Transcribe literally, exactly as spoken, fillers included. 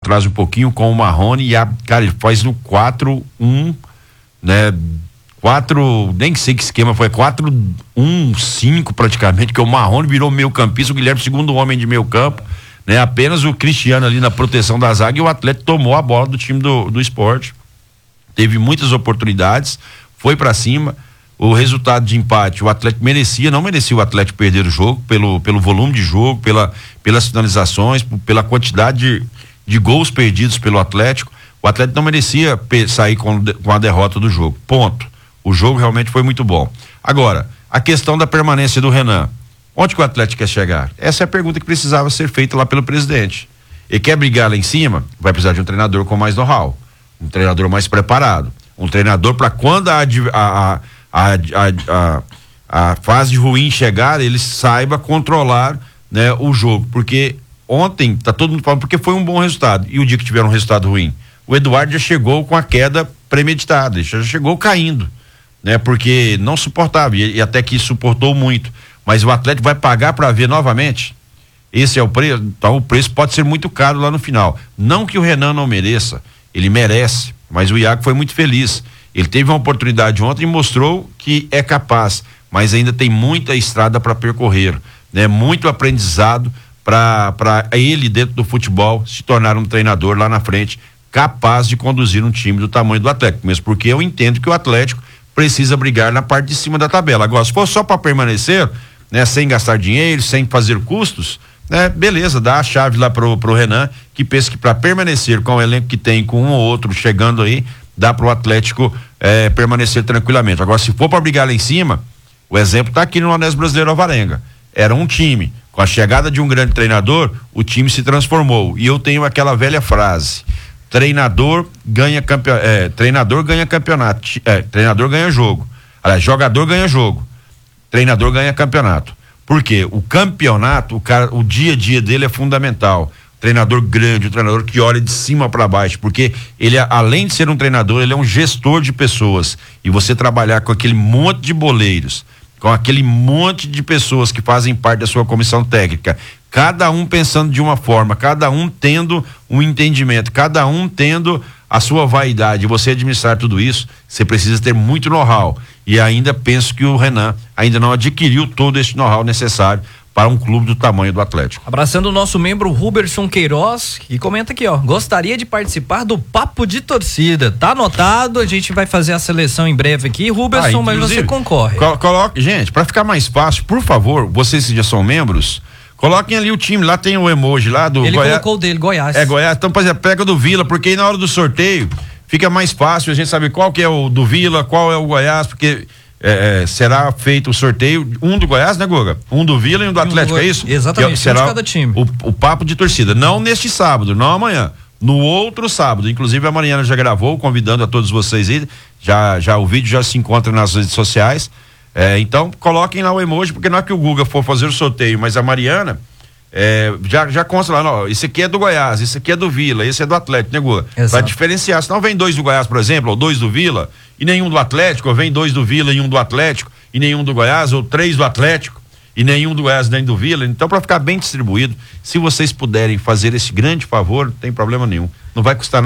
atrás um pouquinho com o Marrone e a, cara, ele faz no quatro um, né? quatro, nem sei que esquema foi, quatro um cinco praticamente, que o Marrone virou meio campista, o Guilherme segundo homem de meio campo, né? Apenas o Cristiano ali na proteção da zaga e o Atlético tomou a bola do time do, do Sport. Teve muitas oportunidades, foi pra cima. O resultado de empate, o Atlético merecia, não merecia o Atlético perder o jogo pelo, pelo volume de jogo, pela, pelas finalizações, pela quantidade de, de gols perdidos pelo Atlético. O Atlético não merecia pe- sair com, com a derrota do jogo. Ponto. O jogo realmente foi muito bom. Agora, a questão da permanência do Renan. Onde que o Atlético quer chegar? Essa é a pergunta que precisava ser feita lá pelo presidente. Ele quer brigar lá em cima? Vai precisar de um treinador com mais know-how, um treinador mais preparado, um treinador para quando a, a, a A, a, a, a fase ruim chegar, ele saiba controlar, né, o jogo, porque ontem tá todo mundo falando porque foi um bom resultado, e o dia que tiver um resultado ruim, o Eduardo já chegou com a queda premeditada, já chegou caindo, né, porque não suportava, e, e até que suportou muito, mas o Atlético vai pagar para ver novamente. Esse é o preço, então o preço pode ser muito caro lá no final. Não que o Renan não mereça, ele merece, mas o Iago foi muito feliz. Ele teve uma oportunidade ontem e mostrou que é capaz, mas ainda tem muita estrada para percorrer, né? Muito aprendizado para para ele dentro do futebol se tornar um treinador lá na frente capaz de conduzir um time do tamanho do Atlético, mesmo porque eu entendo que o Atlético precisa brigar na parte de cima da tabela. Agora, se for só para permanecer, né, sem gastar dinheiro, sem fazer custos, né, beleza, dá a chave lá pro pro Renan, que pensa que para permanecer com o elenco que tem, com um ou outro chegando aí, dá para o Atlético eh, permanecer tranquilamente. Agora, se for para brigar lá em cima, o exemplo está aqui no Anésio Brasileiro Alvarenga. Era um time, com a chegada de um grande treinador, o time se transformou. E eu tenho aquela velha frase: treinador ganha campe... eh, treinador ganha campeonato, eh, treinador ganha jogo. Aliás, jogador ganha jogo, treinador ganha campeonato. Por quê? O campeonato, o cara, o dia a dia dele é fundamental. Treinador grande, um treinador que olha de cima para baixo, porque ele, além de ser um treinador, ele é um gestor de pessoas, e você trabalhar com aquele monte de boleiros, com aquele monte de pessoas que fazem parte da sua comissão técnica, cada um pensando de uma forma, cada um tendo um entendimento, cada um tendo a sua vaidade, você administrar tudo isso, você precisa ter muito know-how, e ainda penso que o Renan ainda não adquiriu todo esse know-how necessário para um clube do tamanho do Atlético. Abraçando o nosso membro Ruberson Queiroz, que comenta aqui, ó: gostaria de participar do Papo de Torcida. Tá anotado, a gente vai fazer a seleção em breve aqui, Ruberson, ah, mas você concorre. Col- coloque, gente, para ficar mais fácil, por favor, vocês que já são membros, coloquem ali o time, lá tem o emoji lá do Ele Goiás. colocou o dele, Goiás. É, Goiás, então, por exemplo, pega do Vila, porque aí na hora do sorteio fica mais fácil, a gente sabe qual que é o do Vila, qual é o Goiás, porque É, é, será feito o sorteio, um do Goiás, né, Guga? Um do Vila e um do Atlético, um do... é isso? Exatamente, que será um de cada time. O, o papo de torcida, não neste sábado, não amanhã, no outro sábado, inclusive a Mariana já gravou, convidando a todos vocês aí, já, já o vídeo já se encontra nas redes sociais, é, então coloquem lá o emoji, porque não é que o Guga for fazer o sorteio, mas a Mariana é, já, já consta lá, não, esse aqui é do Goiás, esse aqui é do Vila, esse é do Atlético, né, Guga? Pra diferenciar, senão vem dois do Goiás, por exemplo, ou dois do Vila e nenhum do Atlético, ou vem dois do Vila e um do Atlético e nenhum do Goiás, ou três do Atlético e nenhum do Goiás nem do Vila. Então, para ficar bem distribuído, se vocês puderem fazer esse grande favor, não tem problema nenhum, não vai custar nada.